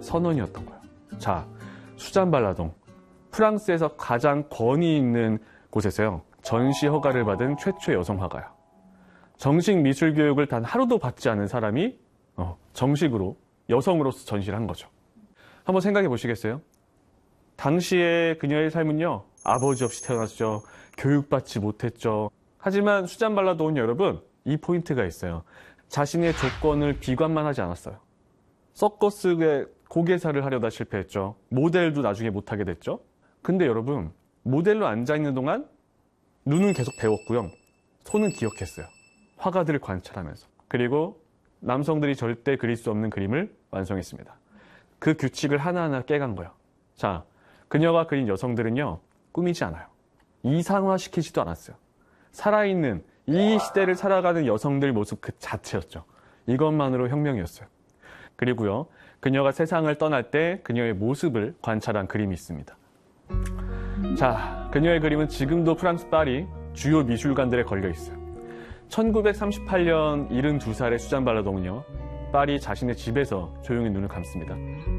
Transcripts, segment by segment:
선원이었던 거예요. 자, 수잔 발라동. 프랑스에서 가장 권위 있는 곳에서요. 전시 허가를 받은 최초의 여성 화가야. 정식 미술 교육을 단 하루도 받지 않은 사람이 정식으로 여성으로서 전시를 한 거죠. 한번 생각해 보시겠어요? 당시에 그녀의 삶은요. 아버지 없이 태어났죠. 교육받지 못했죠. 하지만 수잔 발라동은 여러분, 이 포인트가 있어요. 자신의 조건을 비관만 하지 않았어요. 서커스의 고개사를 하려다 실패했죠. 모델도 나중에 못하게 됐죠. 근데 여러분, 모델로 앉아있는 동안 눈은 계속 배웠고요. 손은 기억했어요. 화가들을 관찰하면서. 그리고 남성들이 절대 그릴 수 없는 그림을 완성했습니다. 그 규칙을 하나하나 깨간 거예요. 자, 그녀가 그린 여성들은요. 꾸미지 않아요. 이상화시키지도 않았어요. 살아있는 이 시대를 살아가는 여성들 모습 그 자체였죠. 이것만으로 혁명이었어요. 그리고요. 그녀가 세상을 떠날 때 그녀의 모습을 관찰한 그림이 있습니다. 자, 그녀의 그림은 지금도 프랑스 파리 주요 미술관들에 걸려 있어요. 1938년 72살의 수잔 발라동은요. 파리 자신의 집에서 조용히 눈을 감습니다.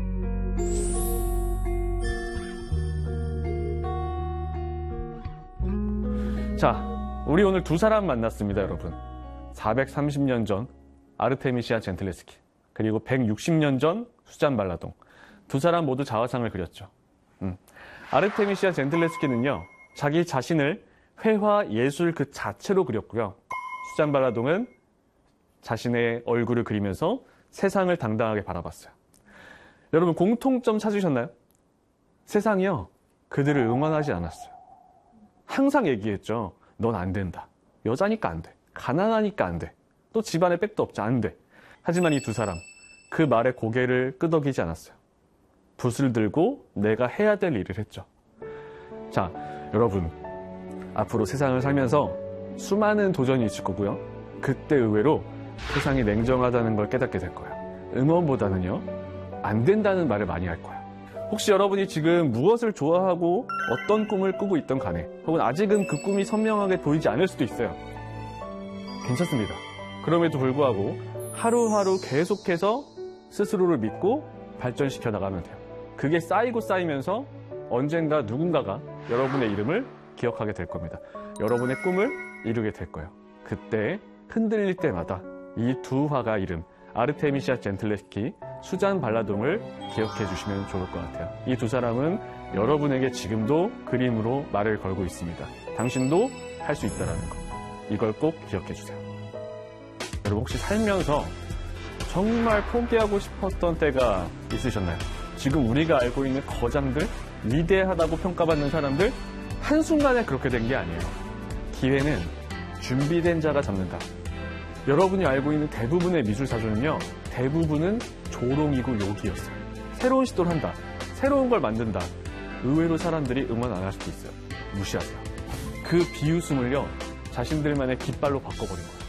자, 우리 오늘 두 사람 만났습니다, 여러분. 430년 전 아르테미시아 젠틀레스키, 그리고 160년 전 수잔 발라동. 두 사람 모두 자화상을 그렸죠. 아르테미시아 젠틀레스키는요, 자기 자신을 회화 예술 그 자체로 그렸고요. 수잔 발라동은 자신의 얼굴을 그리면서 세상을 당당하게 바라봤어요. 여러분, 공통점 찾으셨나요? 세상이요, 그들을 응원하지 않았어요. 항상 얘기했죠. 넌 안 된다. 여자니까 안 돼. 가난하니까 안 돼. 또 집안에 백도 없지, 안 돼. 하지만 이 두 사람, 그 말에 고개를 끄덕이지 않았어요. 붓을 들고 내가 해야 될 일을 했죠. 자, 여러분, 앞으로 세상을 살면서 수많은 도전이 있을 거고요. 그때 의외로 세상이 냉정하다는 걸 깨닫게 될 거예요. 응원보다는요, 안 된다는 말을 많이 할 거예요. 혹시 여러분이 지금 무엇을 좋아하고 어떤 꿈을 꾸고 있던 간에, 혹은 아직은 그 꿈이 선명하게 보이지 않을 수도 있어요. 괜찮습니다. 그럼에도 불구하고 하루하루 계속해서 스스로를 믿고 발전시켜 나가면 돼요. 그게 쌓이고 쌓이면서 언젠가 누군가가 여러분의 이름을 기억하게 될 겁니다. 여러분의 꿈을 이루게 될 거예요. 그때 흔들릴 때마다 이 두 화가 이름, 아르테미시아 젠틀레스키, 수잔 발라동을 기억해 주시면 좋을 것 같아요. 이 두 사람은 여러분에게 지금도 그림으로 말을 걸고 있습니다. 당신도 할 수 있다는 거. 이걸 꼭 기억해 주세요. 여러분, 혹시 살면서 정말 포기하고 싶었던 때가 있으셨나요? 지금 우리가 알고 있는 거장들, 위대하다고 평가받는 사람들, 한순간에 그렇게 된 게 아니에요. 기회는 준비된 자가 잡는다. 여러분이 알고 있는 대부분의 미술사조는요, 대부분은 조롱이고 욕이었어요. 새로운 시도를 한다. 새로운 걸 만든다. 의외로 사람들이 응원 안 할 수도 있어요. 무시하세요. 그 비웃음을요, 자신들만의 깃발로 바꿔버린 거예요.